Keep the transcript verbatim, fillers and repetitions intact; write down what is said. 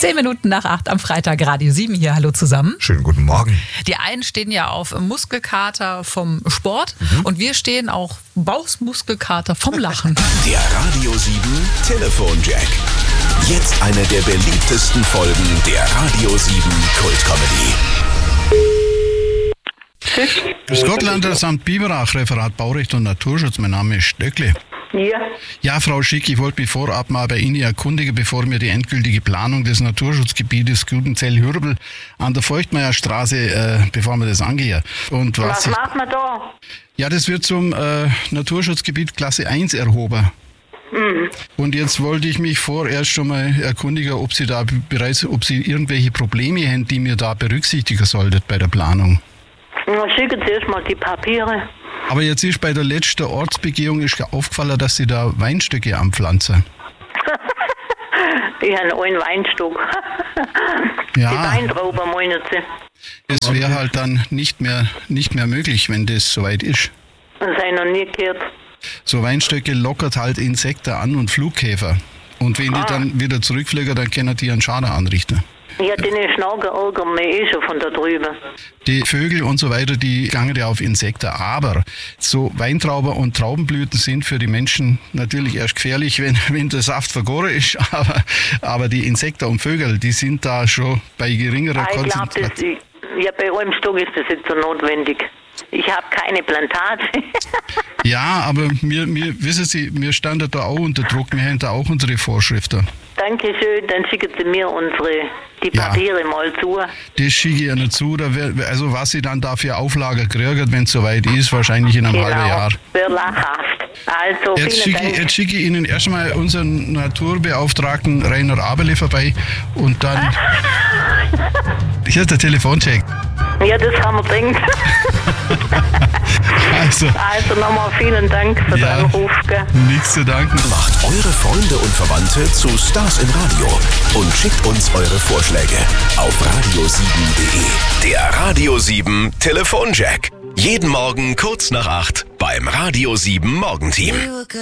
Zehn Minuten nach acht am Freitag, Radio sieben hier. Hallo zusammen. Schönen guten Morgen. Die einen stehen ja auf Muskelkater vom Sport mhm. und wir stehen auch Bauchmuskelkater vom Lachen. Der Radio sieben Telefonjack. Jetzt eine der beliebtesten Folgen der Radio sieben Kultcomedy. Grüß Gott, Landratsamt Biberach, Referat Baurecht und Naturschutz. Mein Name ist Stöckle. Ja. Ja, Frau Schick, ich wollte mich vorab mal bei Ihnen erkundigen, bevor wir die endgültige Planung des Naturschutzgebietes Gudenzell-Hürbel an der Feuchtmeierstraße, äh, bevor wir das angehen. Und was, was macht man da? Ja, das wird zum äh, Naturschutzgebiet Klasse eins erhoben. Mhm. Und jetzt wollte ich mich vorerst schon mal erkundigen, ob Sie da bereits, ob Sie irgendwelche Probleme haben, die mir da berücksichtigen solltet bei der Planung. Na, schicken Sie erst mal die Papiere. Aber jetzt ist bei der letzten Ortsbegehung ist aufgefallen, dass Sie da Weinstöcke anpflanzen. Ich habe einen Weinstock. Ja. Die Weintraube, meinen Sie? Das wäre halt dann nicht mehr, nicht mehr möglich, wenn das soweit ist. Das habe ich noch nie gehört. So Weinstöcke lockert halt Insekten an und Flugkäfer. Und wenn ah. die dann wieder zurückfliegen, dann können die einen Schaden anrichten. Ja, den Schnager ärgern mich eh schon von da drüben. Die Vögel und so weiter, die gangen ja auf Insekten. Aber so Weintrauben und Traubenblüten sind für die Menschen natürlich erst gefährlich, wenn, wenn der Saft vergoren ist. Aber, aber die Insekten und Vögel, die sind da schon bei geringerer ah, Konzentration. Ja, bei einem Stück ist das jetzt so notwendig. Ich habe keine Plantage. Ja, aber mir, mir, wissen Sie, wir standen da auch unter Druck. Wir haben da auch unsere Vorschriften. Dankeschön, dann schicken Sie mir unsere, die Papiere ja. mal zu. Das schicke ich Ihnen zu. Da wär, also was Sie dann dafür Auflage kriegen, wenn es soweit ist, wahrscheinlich in einem genau. halben Jahr. Wäre lachhaft. Also, jetzt, schicke, Dank. jetzt schicke ich Ihnen erstmal unseren Naturbeauftragten Rainer Aberle vorbei und dann... Hier ist der Telefoncheck. Ja, das haben wir gedacht. Also, also nochmal vielen Dank für ja, den Anruf. Gell? Nichts zu danken. Macht eure Freunde und Verwandte zu Stars im Radio und schickt uns eure Vorschläge auf radio sieben punkt de. Der Radio sieben Telefonjack. Jeden Morgen kurz nach acht beim Radio sieben Morgenteam.